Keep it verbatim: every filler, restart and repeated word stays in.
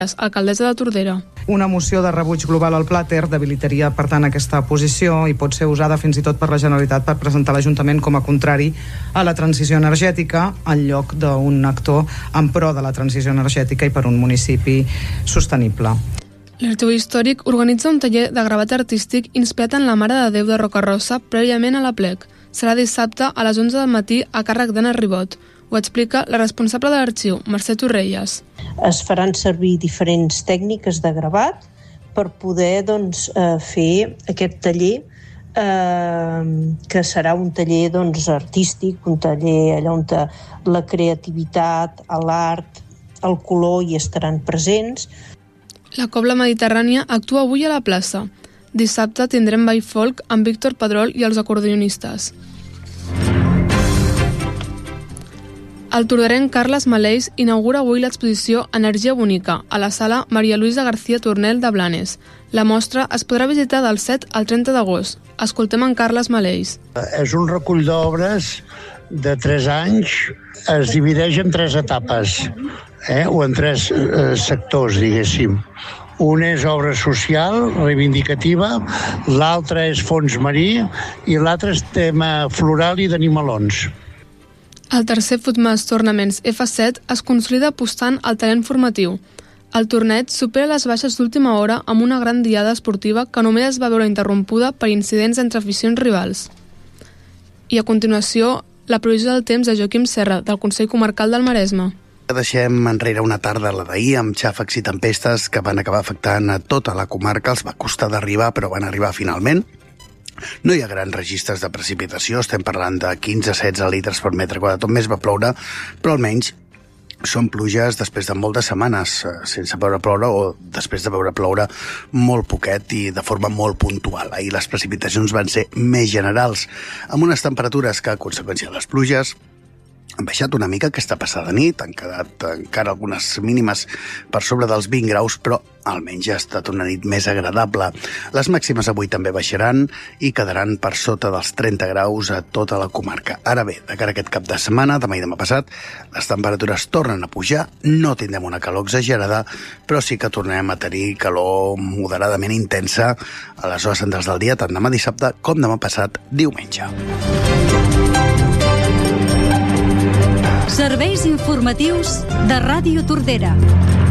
alcaldessa de Tordera. Una moció de rebuig global al Plater debilitaria, per tant, aquesta posició i pot ser usada fins i tot per la Generalitat per presentar l'Ajuntament com a contrari a la transició energètica en lloc d'un actor en pro de la transició energètica i per un municipi sostenible. L'Arxiu Històric organitza un taller de gravat artístic inspirat en la Mare de Déu de Rocarossa prèviament a l'Aplec. Serà dissabte a les onze del matí a càrrec d'Anna Ribot. Ho explica la responsable de l'arxiu, Mercè Torrelles. Es faran servir diferents tècniques de gravat per poder doncs, eh, fer aquest taller, eh, que serà un taller doncs, artístic, un taller allà on la creativitat, l'art, el color hi estaran presents. La Cobla Mediterrània actua avui a la plaça. Dissabte tindrem ball folk amb Víctor Pedrol i els acordionistes. El torderenc Carles Maleis inaugura avui l'exposició Energia Bonica a la sala Maria Luisa García Tornel de Blanes. La mostra es podrà visitar del set al trenta d'agost. Escoltem en Carles Maleis. És un recull d'obres de tres anys. Es divideix en tres etapes, eh? o en tres eh, sectors, diguéssim. Un és obra social, reivindicativa, l'altre és fons marí i l'altre és tema floral i d'animalons. El tercer Footmas Tournaments F set es consolida apostant al talent formatiu. El torneig supera les baixes d'última hora amb una gran diada esportiva que només es va veure interrompuda per incidents entre aficions rivals. I a continuació, la previsió del temps de Joaquim Serra, del Consell Comarcal del Maresme. Deixem enrere una tarda, la d'ahir, amb xàfecs i tempestes que van acabar afectant a tota la comarca. Els va costar d'arribar, però van arribar finalment. No hi ha grans registres de precipitació, estem parlant de quinze a setze litres per metre quadrat. Tot més va ploure, però almenys són pluges després de moltes setmanes sense veure ploure o després de veure ploure molt poquet i de forma molt puntual. Ahir les precipitacions van ser més generals, amb unes temperatures que, a conseqüència de les pluges, han baixat una mica aquesta passada nit, han quedat encara algunes mínimes per sobre dels vint graus, però almenys ja ha estat una nit més agradable. Les màximes avui també baixaran i quedaran per sota dels trenta graus a tota la comarca. Ara bé, de cara a aquest cap de setmana, demà i demà passat, les temperatures tornen a pujar, no tindrem una calor exagerada, però sí que tornem a tenir calor moderadament intensa a les hores centrals del dia, tant demà dissabte com demà passat diumenge. Serveis informatius de Ràdio Tordera.